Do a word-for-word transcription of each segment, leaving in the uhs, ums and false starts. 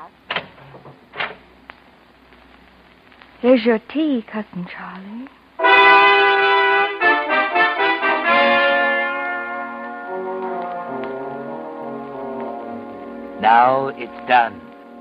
Here's your tea, Cousin Charlie. Now it's done.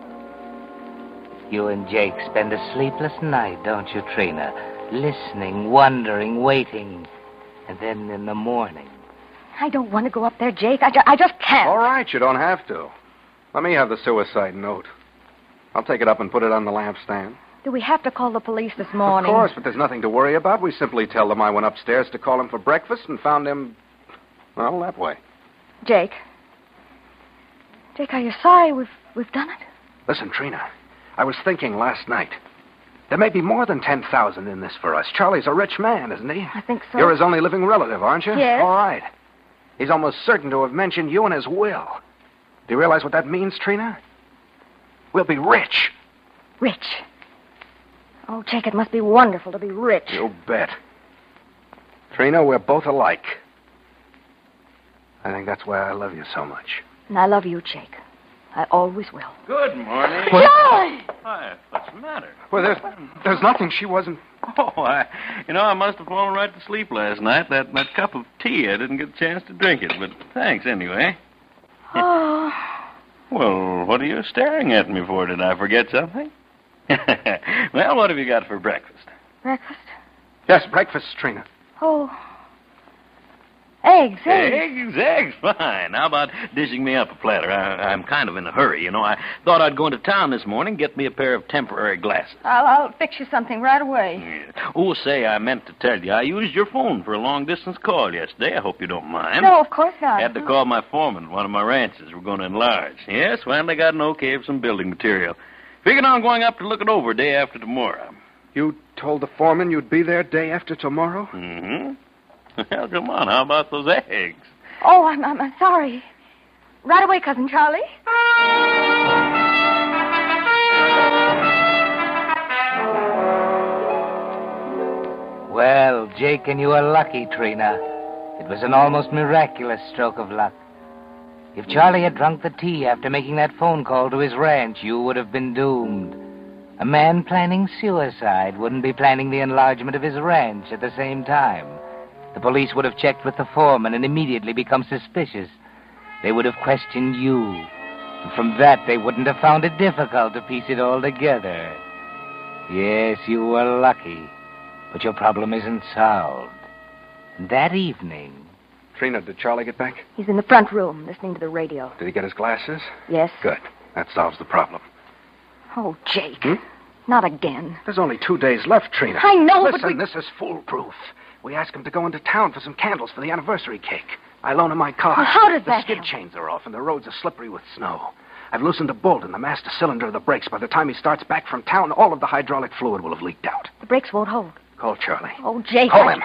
You and Jake spend a sleepless night, don't you, Trina? Listening, wondering, waiting. And then in the morning... I don't want to go up there, Jake. I, ju- I just can't. All right, you don't have to. Let me have the suicide note. I'll take it up and put it on the lampstand. Do we have to call the police this morning? Of course, but there's nothing to worry about. We simply tell them I went upstairs to call him for breakfast and found him, well, that way. Jake. Jake, are you sorry we've, we've done it? Listen, Trina, I was thinking last night. There may be more than ten thousand in this for us. Charlie's a rich man, isn't he? I think so. You're his only living relative, aren't you? Yes. All right. He's almost certain to have mentioned you in his will. Do you realize what that means, Trina? We'll be rich. Rich. Oh, Jake, it must be wonderful to be rich. You bet. Trina, we're both alike. I think that's why I love you so much. And I love you, Jake. I always will. Good morning. Charlie! Why, what's the matter? Well, there's, there's nothing. She wasn't... Oh, I, you know, I must have fallen right to sleep last night. That, that cup of tea, I didn't get a chance to drink it, but thanks anyway. Oh. Well, what are you staring at me for? Did I forget something? Well, what have you got for breakfast? Breakfast? Yes, breakfast, Trina. Oh. Eggs, eggs. Eggs, eggs, fine. How about dishing me up a platter? I, I'm kind of in a hurry, you know. I thought I'd go into town this morning, get me a pair of temporary glasses. I'll, I'll fix you something right away. Yeah. Oh, say, I meant to tell you, I used your phone for a long-distance call yesterday. I hope you don't mind. No, of course not. I had to call my foreman at one of my ranches. We're going to enlarge. Yes, finally got an okay for some building material. Figured on going up to look it over day after tomorrow. You told the foreman you'd be there day after tomorrow? Mm-hmm. Well, come on. How about those eggs? Oh, I'm, I'm, I'm sorry. Right away, Cousin Charlie. Well, Jake and you are lucky, Trina. It was an almost miraculous stroke of luck. If Charlie had drunk the tea after making that phone call to his ranch, you would have been doomed. A man planning suicide wouldn't be planning the enlargement of his ranch at the same time. The police would have checked with the foreman and immediately become suspicious. They would have questioned you. And from that, they wouldn't have found it difficult to piece it all together. Yes, you were lucky. But your problem isn't solved. That evening... Trina, did Charlie get back? He's in the front room, listening to the radio. Did he get his glasses? Yes. Good. That solves the problem. Oh, Jake. Hmm? Not again. There's only two days left, Trina. I know, Listen, but we... this is foolproof. We ask him to go into town for some candles for the anniversary cake. I loan him my car. Well, how does the that skid help? chains are off, and the roads are slippery with snow. I've loosened a bolt in the master cylinder of the brakes. By the time he starts back from town, all of the hydraulic fluid will have leaked out. The brakes won't hold. Call Charlie. Oh, Jake. Call I... him.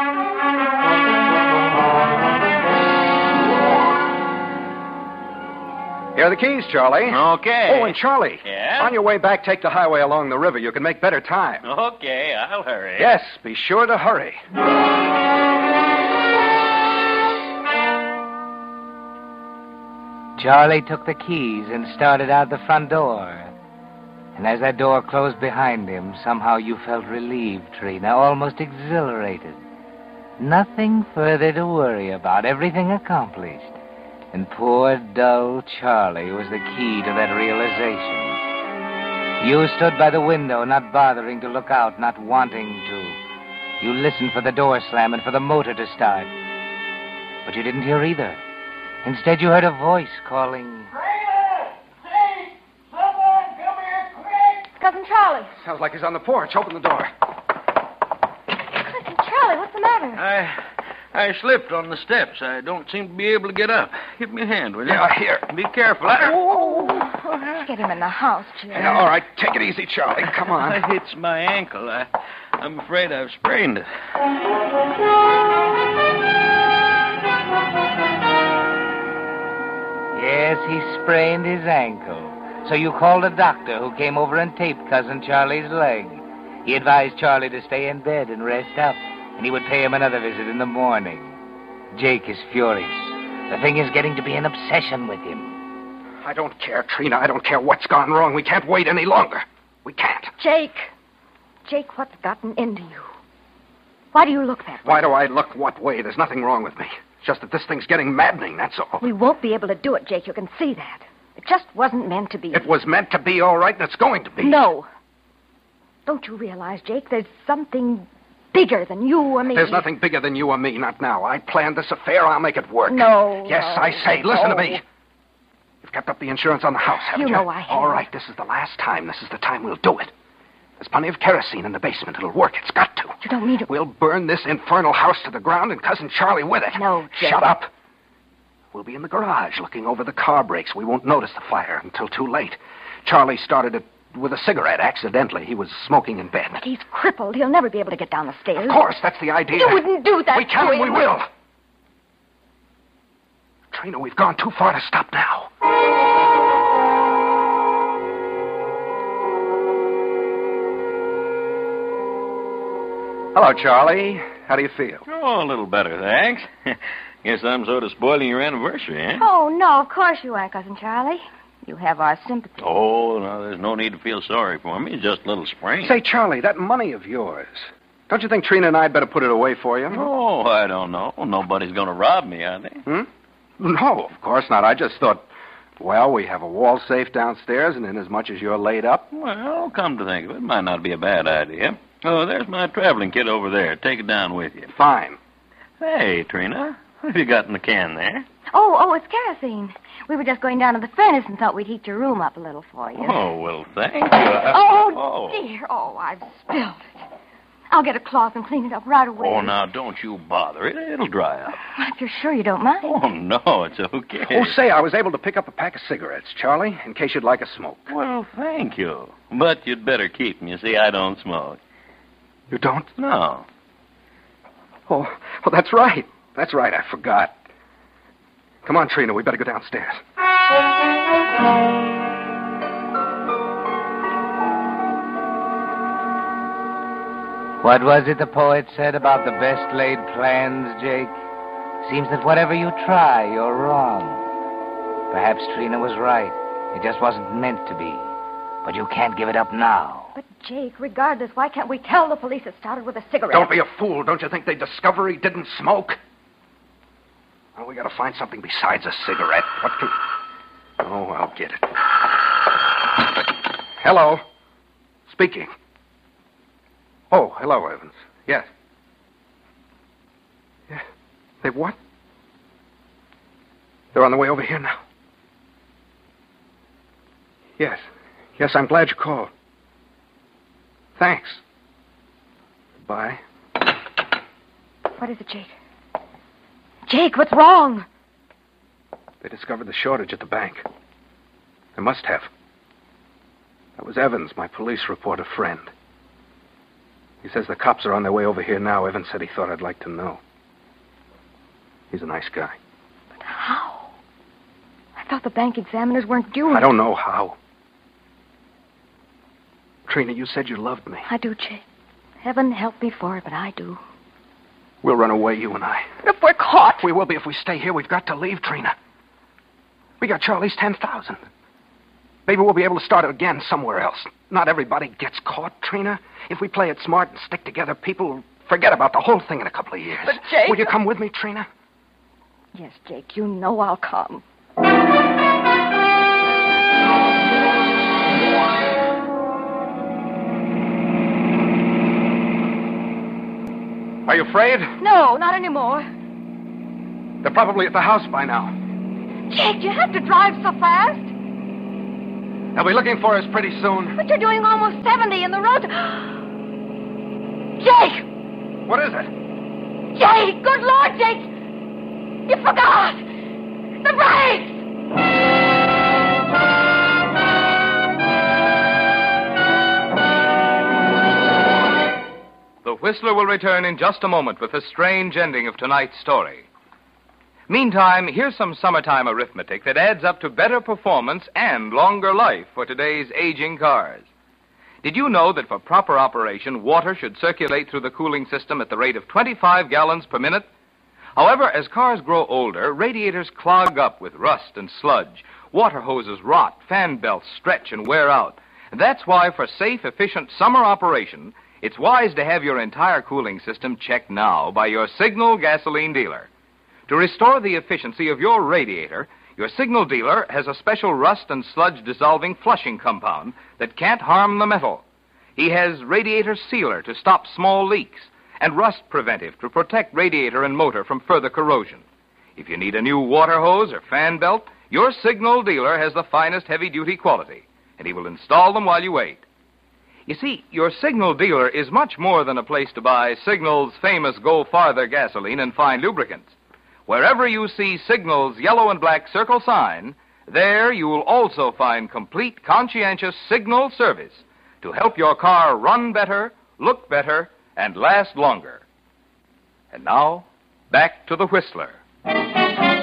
Here are the keys, Charlie. Okay. Oh, and Charlie. Yeah? On your way back, take the highway along the river. You can make better time. Okay, I'll hurry. Yes, be sure to hurry. Charlie took the keys and started out the front door. And as that door closed behind him, somehow you felt relieved, Trina, almost exhilarated. Nothing further to worry about, everything accomplished. And poor, dull Charlie was the key to that realization. You stood by the window, not bothering to look out, not wanting to. You listened for the door slam and for the motor to start. But you didn't hear either. Instead, you heard a voice calling... Trina! Hey! Someone come here quick! Cousin Charlie. Sounds like he's on the porch. Open the door. Cousin Charlie, what's the matter? I I slipped on the steps. I don't seem to be able to get up. Give me a hand, will you? Yeah, here. Be careful. I... Oh, get him in the house, Jim. Yeah, all right, take it easy, Charlie. Come on. It's my ankle. I, I'm afraid I've sprained it. Yes, he sprained his ankle. So you called a doctor who came over and taped Cousin Charlie's leg. He advised Charlie to stay in bed and rest up, and he would pay him another visit in the morning. Jake is furious. The thing is getting to be an obsession with him. I don't care, Trina. I don't care what's gone wrong. We can't wait any longer. We can't. Jake. Jake, what's gotten into you? Why do you look that way? Why do I look what way? There's nothing wrong with me. It's just that this thing's getting maddening, that's all. We won't be able to do it, Jake. You can see that. It just wasn't meant to be. It was meant to be, all right, and it's going to be. No. Don't you realize, Jake, there's something bigger than you or me? There's nothing bigger than you or me, not now. I planned this affair. I'll make it work. No. Yes, no, I say. Listen no. to me. You've kept up the insurance on the house, haven't you? You know I have. All right, this is the last time. This is the time we'll do it. There's plenty of kerosene in the basement. It'll work. It's got to. You don't need to. We'll burn this infernal house to the ground and Cousin Charlie with it. No, Jake. Shut up. We'll be in the garage looking over the car brakes. We won't notice the fire until too late. Charlie started it with a cigarette accidentally. He was smoking in bed. But he's crippled. He'll never be able to get down the stairs. Of course, that's the idea. You wouldn't do that. We can to and we him. will. Trina, we've gone too far to stop now. Hello, Charlie. How do you feel? Oh, a little better, thanks. Guess I'm sort of spoiling your anniversary, eh? Oh, no, of course you aren't, Cousin Charlie. You have our sympathy. Oh, no, there's no need to feel sorry for me. It's just a little sprain. Say, Charlie, that money of yours, don't you think Trina and I'd better put it away for you? Oh, I don't know. Nobody's going to rob me, are they? Hmm? No, of course not. I just thought, well, we have a wall safe downstairs, and inasmuch as you're laid up... Well, come to think of it, it might not be a bad idea. Oh, there's my traveling kit over there. Take it down with you. Fine. Hey, Trina, what have you got in the can there? Oh, oh, it's kerosene. We were just going down to the furnace and thought we'd heat your room up a little for you. Oh, well, thank you. I... Oh, dear. Oh, I've spilled it. I'll get a cloth and clean it up right away. Oh, now, don't you bother. It, it'll dry up. Well, if you're sure you don't mind. Oh, no, it's okay. Oh, say, I was able to pick up a pack of cigarettes, Charlie, in case you'd like a smoke. Well, thank you. But you'd better keep them. You see, I don't smoke. You don't? No. Oh, well, that's right. That's right, I forgot. Come on, Trina, we better go downstairs. What was it the poet said about the best laid plans, Jake? Seems that whatever you try, you're wrong. Perhaps Trina was right. It just wasn't meant to be. But you can't give it up now. But, Jake, regardless, why can't we tell the police it started with a cigarette? Don't be a fool. Don't you think they'd discover he didn't smoke? Well, we gotta find something besides a cigarette. What can... Oh, I'll get it. Hello. Speaking. Oh, hello, Evans. Yes. Yeah. They what? They're on the way over here now. Yes. Yes, I'm glad you called. Thanks. Goodbye. What is it, Jake? Jake, what's wrong? They discovered the shortage at the bank. They must have. That was Evans, my police reporter friend. He says the cops are on their way over here now. Evans said he thought I'd like to know. He's a nice guy. But how? I thought the bank examiners weren't due. I don't know how. Trina, you said you loved me. I do, Jake. Heaven help me for it, but I do. We'll run away, you and I. But if we're caught... We will be if we stay here. We've got to leave, Trina. We got Charlie's ten thousand. Maybe we'll be able to start it again somewhere else. Not everybody gets caught, Trina. If we play it smart and stick together, people will forget about the whole thing in a couple of years. But, Jake... Will you come with me, Trina? Yes, Jake, you know I'll come. Are you afraid? No, not anymore. They're probably at the house by now. Jake, you have to drive so fast. They'll be looking for us pretty soon. But you're doing almost seventy in the road. Jake! What is it? Jake! Good Lord, Jake! You forgot! The brakes! The Whistler will return in just a moment with the strange ending of tonight's story. Meantime, here's some summertime arithmetic that adds up to better performance and longer life for today's aging cars. Did you know that for proper operation, water should circulate through the cooling system at the rate of twenty-five gallons per minute? However, as cars grow older, radiators clog up with rust and sludge, Water hoses rot, fan belts stretch and wear out. That's why, for safe, efficient summer operation, it's wise to have your entire cooling system checked now by your Signal gasoline dealer. To restore the efficiency of your radiator, your Signal dealer has a special rust and sludge dissolving flushing compound that can't harm the metal. He has radiator sealer to stop small leaks and rust preventive to protect radiator and motor from further corrosion. If you need a new water hose or fan belt, your Signal dealer has the finest heavy-duty quality, and he will install them while you wait. You see, your Signal dealer is much more than a place to buy Signal's famous Go Farther gasoline and fine lubricants. Wherever you see Signal's yellow and black circle sign, there you will also find complete, conscientious Signal service to help your car run better, look better, and last longer. And now, back to the Whistler.